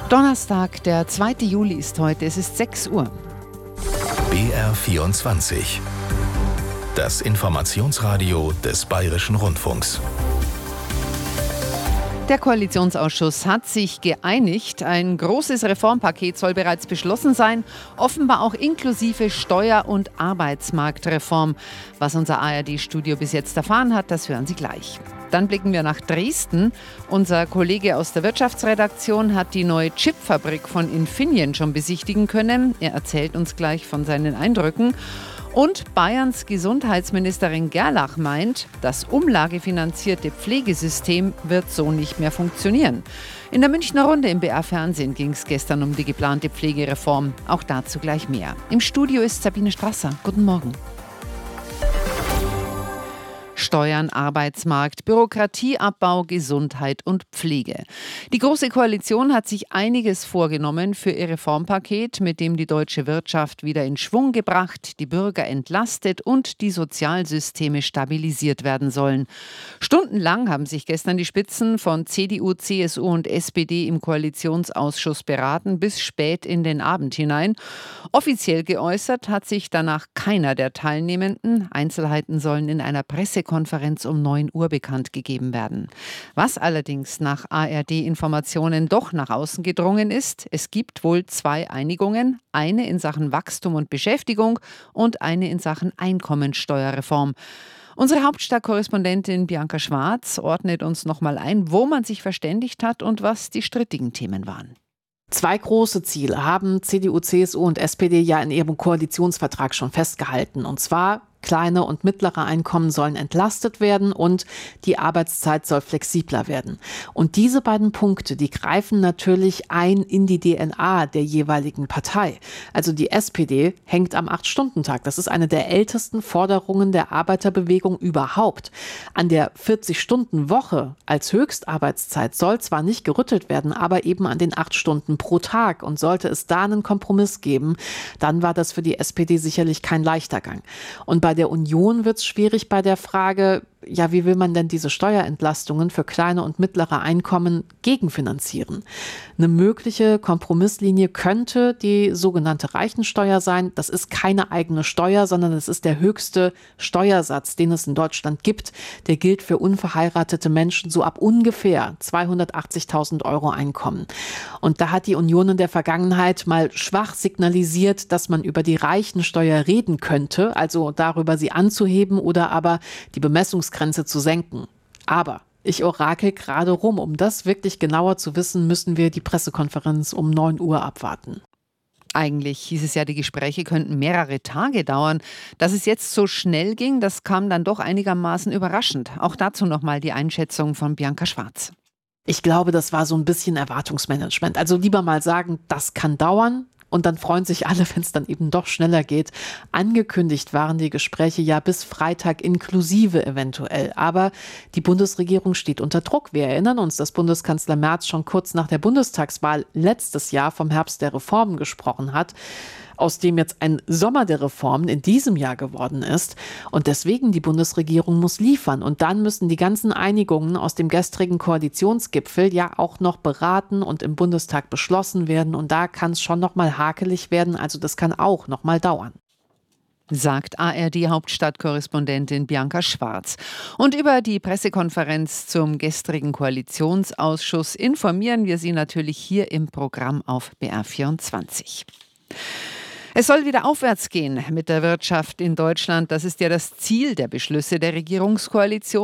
Donnerstag, der 2. Juli ist heute. Es ist 6 Uhr. BR24. Das Informationsradio des Bayerischen Rundfunks. Der Koalitionsausschuss hat sich geeinigt. Ein großes Reformpaket soll bereits beschlossen sein, offenbar auch inklusive Steuer- und Arbeitsmarktreform. Was unser ARD-Studio bis jetzt erfahren hat, das hören Sie gleich. Dann blicken wir nach Dresden. Unser Kollege aus der Wirtschaftsredaktion hat die neue Chipfabrik von Infineon schon besichtigen können. Er erzählt uns gleich von seinen Eindrücken. Und Bayerns Gesundheitsministerin Gerlach meint, das umlagefinanzierte Pflegesystem wird so nicht mehr funktionieren. In der Münchner Runde im BR-Fernsehen ging es gestern um die geplante Pflegereform. Auch dazu gleich mehr. Im Studio ist Sabine Strasser. Guten Morgen. Steuern, Arbeitsmarkt, Bürokratieabbau, Gesundheit und Pflege. Die Große Koalition hat sich einiges vorgenommen für ihr Reformpaket, mit dem die deutsche Wirtschaft wieder in Schwung gebracht, die Bürger entlastet und die Sozialsysteme stabilisiert werden sollen. Stundenlang haben sich gestern die Spitzen von CDU, CSU und SPD im Koalitionsausschuss beraten, bis spät in den Abend hinein. Offiziell geäußert hat sich danach keiner der Teilnehmenden. Einzelheiten sollen in einer Pressekonferenz um 9 Uhr bekannt gegeben werden. Was allerdings nach ARD-Informationen doch nach außen gedrungen ist, es gibt wohl 2 Einigungen, eine in Sachen Wachstum und Beschäftigung und eine in Sachen Einkommensteuerreform. Unsere Hauptstadtkorrespondentin Bianca Schwarz ordnet uns nochmal ein, wo man sich verständigt hat und was die strittigen Themen waren. 2 große Ziele haben CDU, CSU und SPD ja in ihrem Koalitionsvertrag schon festgehalten. Und zwar: kleine und mittlere Einkommen sollen entlastet werden und die Arbeitszeit soll flexibler werden. Und diese beiden Punkte, die greifen natürlich ein in die DNA der jeweiligen Partei. Also die SPD hängt am 8-Stunden-Tag. Das ist eine der ältesten Forderungen der Arbeiterbewegung überhaupt. An der 40-Stunden-Woche als Höchstarbeitszeit soll zwar nicht gerüttelt werden, aber eben an den 8 Stunden pro Tag. Und sollte es da einen Kompromiss geben, dann war das für die SPD sicherlich kein leichter Gang. Und bei der Union wird es schwierig bei der Frage, ja, wie will man denn diese Steuerentlastungen für kleine und mittlere Einkommen gegenfinanzieren? Eine mögliche Kompromisslinie könnte die sogenannte Reichensteuer sein. Das ist keine eigene Steuer, sondern es ist der höchste Steuersatz, den es in Deutschland gibt. Der gilt für unverheiratete Menschen so ab ungefähr 280.000 € Einkommen. Und da hat die Union in der Vergangenheit mal schwach signalisiert, dass man über die Reichensteuer reden könnte, also darüber, sie anzuheben oder aber die Bemessungsgrenze zu senken. Aber ich orakel gerade rum. Um das wirklich genauer zu wissen, müssen wir die Pressekonferenz um 9 Uhr abwarten. Eigentlich hieß es ja, die Gespräche könnten mehrere Tage dauern. Dass es jetzt so schnell ging, das kam dann doch einigermaßen überraschend. Auch dazu nochmal die Einschätzung von Bianca Schwarz. Ich glaube, das war so ein bisschen Erwartungsmanagement. Also lieber mal sagen, das kann dauern. Und dann freuen sich alle, wenn es dann eben doch schneller geht. Angekündigt waren die Gespräche ja bis Freitag inklusive eventuell. Aber die Bundesregierung steht unter Druck. Wir erinnern uns, dass Bundeskanzler Merz schon kurz nach der Bundestagswahl letztes Jahr vom Herbst der Reformen gesprochen hat, aus dem jetzt ein Sommer der Reformen in diesem Jahr geworden ist. Und deswegen die Bundesregierung muss liefern. Und dann müssen die ganzen Einigungen aus dem gestrigen Koalitionsgipfel ja auch noch beraten und im Bundestag beschlossen werden. Und da kann es schon noch mal hakelig werden. Also das kann auch noch mal dauern. Sagt ARD-Hauptstadtkorrespondentin Bianca Schwarz. Und über die Pressekonferenz zum gestrigen Koalitionsausschuss informieren wir Sie natürlich hier im Programm auf BR24. Es soll wieder aufwärts gehen mit der Wirtschaft in Deutschland. Das ist ja das Ziel der Beschlüsse der Regierungskoalition.